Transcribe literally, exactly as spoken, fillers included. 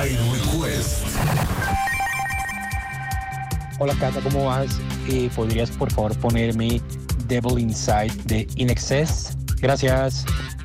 My Request. Hola Cata, ¿cómo vas? Eh, ¿Podrías por favor ponerme Devil Inside de In Excess? Gracias.